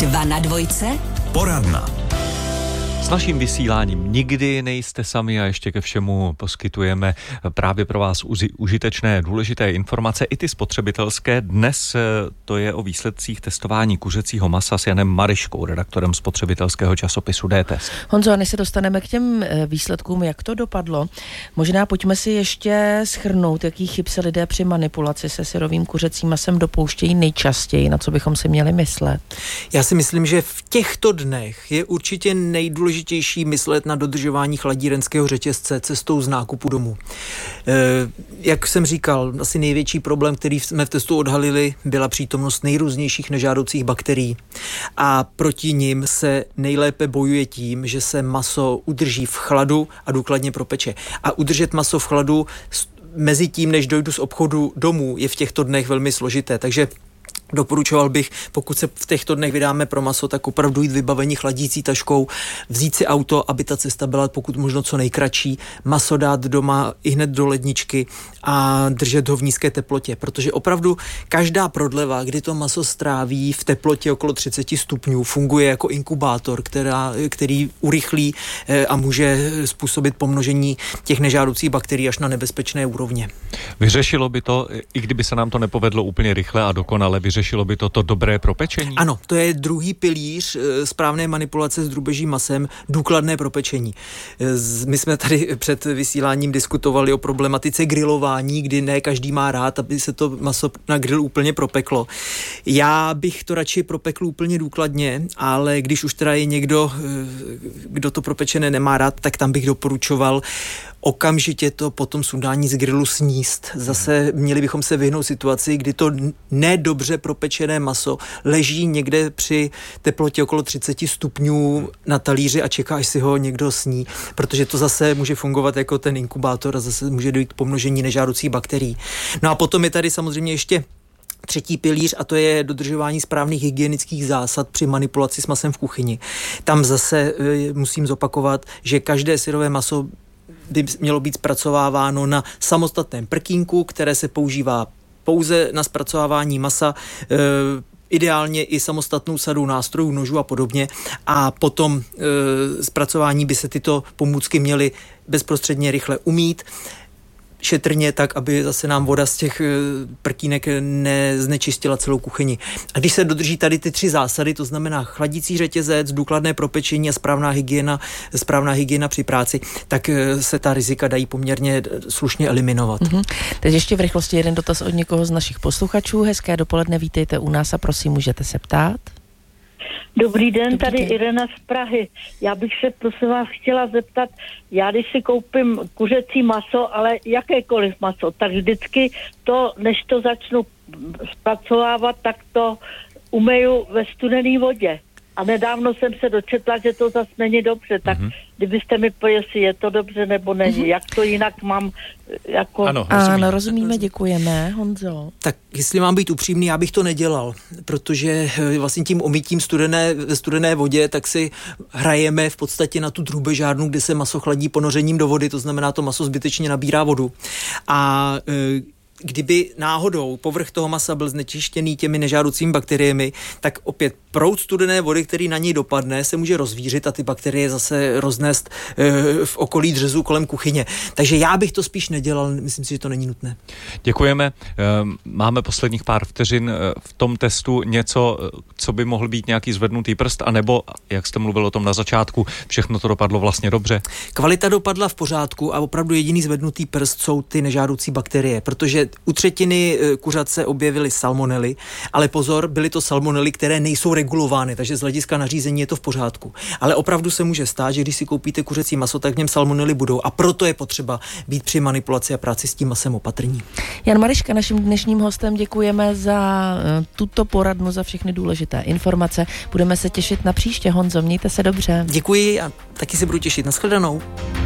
2 na dvojce. Poradna. S naším vysíláním nikdy nejste sami a ještě ke všemu poskytujeme právě pro vás užitečné, důležité informace, i ty spotřebitelské. Dnes to je o výsledcích testování kuřecího masa s Janem Mariškou, redaktorem spotřebitelského časopisu D-Test. Honzo, než se dostaneme k těm výsledkům, jak to dopadlo, možná pojďme si ještě shrnout, jaký chyb se lidé při manipulaci se syrovým kuřecím masem dopouštějí nejčastěji, na co bychom si měli myslet. Já si myslím, že v těchto dnech je určitě nejdůležitější myslet na dodržování chladírenského řetězce cestou z nákupu domů. Jak jsem říkal, asi největší problém, který jsme v testu odhalili, byla přítomnost nejrůznějších nežádoucích bakterií. A proti nim se nejlépe bojuje tím, že se maso udrží v chladu a důkladně propeče. A udržet maso v chladu mezi tím, než dojdu z obchodu domů, je v těchto dnech velmi složité. Takže doporučoval bych, pokud se v těchto dnech vydáme pro maso, tak opravdu jít vybavení chladící taškou, vzít si auto, aby ta cesta byla pokud možno co nejkratší, maso dát doma i hned do ledničky a držet ho v nízké teplotě, protože opravdu každá prodleva, kdy to maso stráví v teplotě okolo 30 stupňů, funguje jako inkubátor, který urychlí a může způsobit pomnožení těch nežádoucích bakterií až na nebezpečné úrovně. Vyřešilo by to, i kdyby se nám to nepovedlo úplně rychle a dokonale, vyřešilo by to dobré propečení? Ano, to je druhý pilíř správné manipulace s drůbežím masem, důkladné propečení. My jsme tady před vysíláním diskutovali o problematice grilování, kdy ne každý má rád, aby se to maso na grill úplně propeklo. Já bych to radši propekl úplně důkladně, ale když už teda je někdo, kdo to propečené nemá rád, tak tam bych doporučoval okamžitě to potom sundání z grilu sníst. Zase měli bychom se vyhnout situaci, kdy to nedobře propečené maso leží někde při teplotě okolo 30 stupňů na talíři a čeká, až si ho někdo sní, protože to zase může fungovat jako ten inkubátor a zase může dojít k pomnožení nežádoucích bakterií. No a potom je tady samozřejmě ještě třetí pilíř a to je dodržování správných hygienických zásad při manipulaci s masem v kuchyni. Tam zase musím zopakovat, že každé syrové maso by mělo být zpracováváno na samostatném prkínku, které se používá pouze na zpracovávání masa, ideálně i samostatnou sadou nástrojů, nožů a podobně. A potom zpracování by se tyto pomůcky měly bezprostředně rychle umýt, šetrně tak, aby zase nám voda z těch prkínek neznečistila celou kuchyni. A když se dodrží tady ty 3 zásady, to znamená chladící řetězec, důkladné propečení a správná hygiena při práci, tak se ta rizika dají poměrně slušně eliminovat. Teď ještě v rychlosti jeden dotaz od někoho z našich posluchačů. Hezké dopoledne, vítejte u nás a prosím, můžete se ptát. Dobrý den, tady Irena z Prahy. Já bych se prosím vás chtěla zeptat, já když si koupím kuřecí maso, ale jakékoliv maso, tak vždycky to, než to začnu zpracovávat, tak to umeju ve studené vodě. A nedávno jsem se dočetla, že to zase není dobře, tak kdybyste mi pojeli, jestli je to dobře nebo není, jak to jinak mám jako... Ano, rozumíme, děkujeme, Honzo. Tak jestli mám být upřímný, já bych to nedělal, protože vlastně tím omytím ve studené vodě, tak si hrajeme v podstatě na tu drůbežárnu, kde se maso chladí ponořením do vody, to znamená, to maso zbytečně nabírá vodu. A kdyby náhodou povrch toho masa byl znečištěný těmi nežádoucími bakteriemi, tak opět proud studené vody, který na něj dopadne, se může rozvířit a ty bakterie zase roznést v okolí dřezu kolem kuchyně. Takže já bych to spíš nedělal, myslím si, že to není nutné. Děkujeme. Máme posledních pár vteřin v tom testu něco, co by mohl být nějaký zvednutý prst, anebo, jak jste mluvil o tom na začátku, všechno to dopadlo vlastně dobře? Kvalita dopadla v pořádku a opravdu jediný zvednutý prst jsou ty nežádoucí bakterie, protože u třetiny kuřat se objevily salmonely, ale pozor, byly to salmonely, které nejsou regulovány, takže z hlediska nařízení je to v pořádku. Ale opravdu se může stát, že když si koupíte kuřecí maso, tak v něm salmonely budou a proto je potřeba být při manipulaci a práci s tím masem opatrní. Jan Mariška, naším dnešním hostem, děkujeme za tuto poradnu, za všechny důležité informace. Budeme se těšit na příště, Honzo, mějte se dobře. Děkuji a taky se budu těšit. Nashledanou.